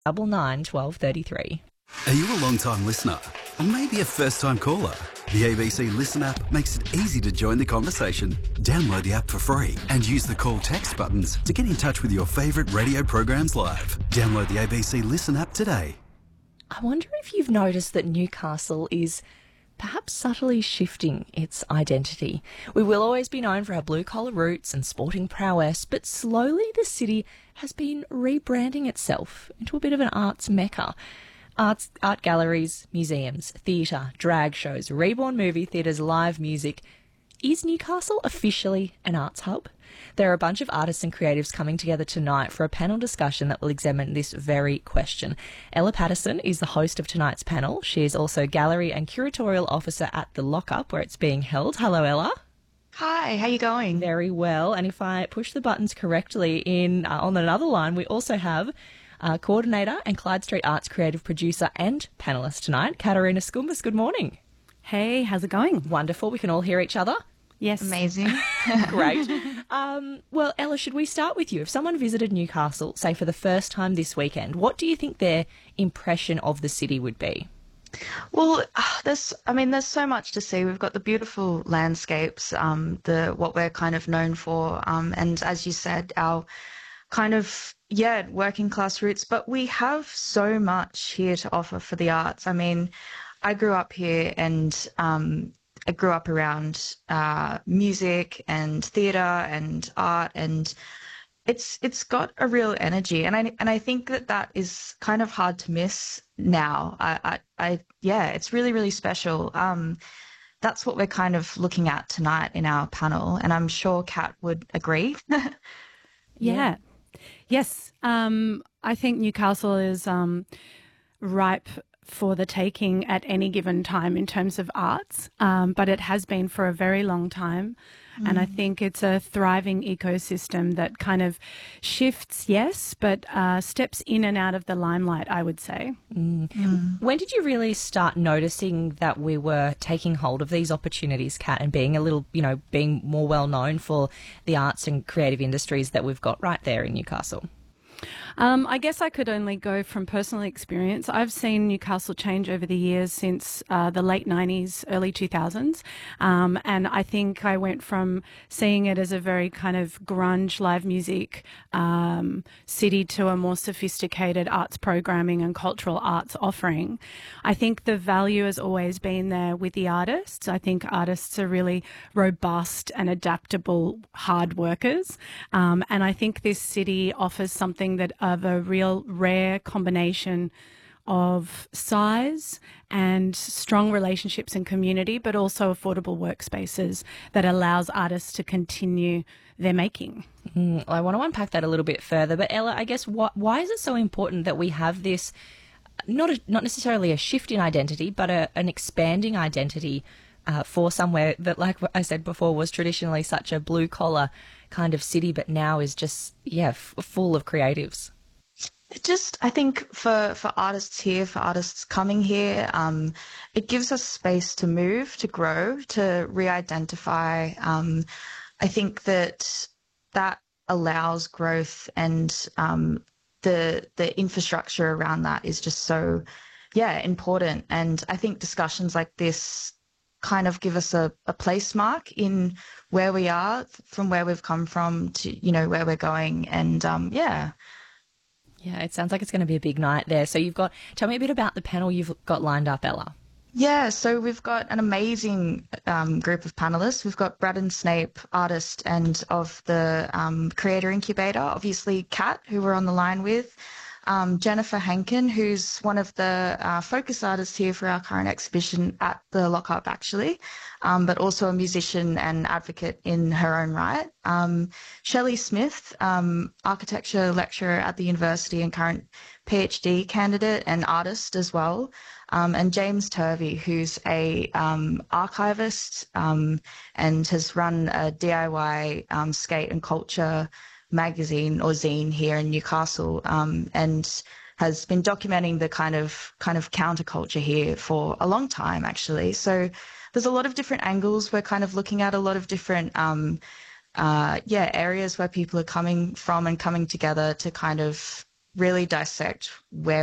99 12 33. Are you a long-time listener? Or maybe a first-time caller? The ABC Listen app makes it easy to join the conversation. Download the app for free and use the call text buttons to get in touch with your favourite radio programs live. Download the ABC Listen app today. I wonder if you've noticed that Newcastle is perhaps subtly shifting its identity. We will always be known for our blue-collar roots and sporting prowess, but slowly the city has been rebranding itself into a bit of an arts mecca. Art galleries, museums, theatre, drag shows, reborn movie theatres, live music. Is Newcastle officially an arts hub? There are a bunch of artists and creatives coming together tonight for a panel discussion that will examine this very question. Ella Patterson is the host of tonight's panel. She is also gallery and curatorial officer at the Lockup, where it's being held. Hello, Ella. Hi, how you going? Very well. And if I push the buttons correctly on another line, we also have coordinator and Clyde Street Arts creative producer and panellist tonight, Katarina Skumbas. Good morning. Hey, how's it going? Wonderful. We can all hear each other. Yes. Amazing. Great. Well, Ella, should we start with you? If someone visited Newcastle, say for the first time this weekend, what do you think their impression of the city would be? Well, there's so much to see. We've got the beautiful landscapes, what we're kind of known for, and as you said, our kind of, working class roots, but we have so much here to offer for the arts. I mean, I grew up here and I grew up around music and theatre and art, and it's got a real energy, and I think that is kind of hard to miss now. It's really, really special. That's what we're kind of looking at tonight in our panel, and I'm sure Kat would agree. Yeah. Yes. I think Newcastle is ripe for the taking at any given time in terms of arts, but it has been for a very long time. And I think it's a thriving ecosystem that kind of shifts, yes, but steps in and out of the limelight, I would say. When did you really start noticing that we were taking hold of these opportunities, Kat, and being a little, being more well known for the arts and creative industries that we've got right there in Newcastle? I guess I could only go from personal experience. I've seen Newcastle change over the years since the late 90s, early 2000s. And I think I went from seeing it as a very kind of grunge live music city to a more sophisticated arts programming and cultural arts offering. I think the value has always been there with the artists. I think artists are really robust and adaptable hard workers. And I think this city offers something that of a real rare combination of size and strong relationships and community, but also affordable workspaces that allows artists to continue their making. I want to unpack that a little bit further, but Ella, I guess why is it so important that we have this, not necessarily a shift in identity, but an expanding identity for somewhere that, like I said before, was traditionally such a blue-collar kind of city, but now is just, full of creatives? I think for artists here, for artists coming here, it gives us space to move, to grow, to re-identify. I think that allows growth, and the infrastructure around that is just so, important. And I think discussions like this kind of give us a place mark in where we are, from where we've come from to, where we're going. And, Yeah, it sounds like it's going to be a big night there. So tell me a bit about the panel you've got lined up, Ella. Yeah, so we've got an amazing group of panellists. We've got Braden Snape, artist and of the Creator Incubator, obviously Kat, who we're on the line with, Jennifer Hankin, who's one of the focus artists here for our current exhibition at the Lockup, actually, but also a musician and advocate in her own right. Shelley Smith, architecture lecturer at the university and current PhD candidate and artist as well. And James Turvey, who's a archivist and has run a DIY skate and culture magazine or zine here in Newcastle, and has been documenting the kind of counterculture here for a long time, actually. So there's a lot of different angles. We're kind of looking at a lot of different areas where people are coming from and coming together to kind of really dissect where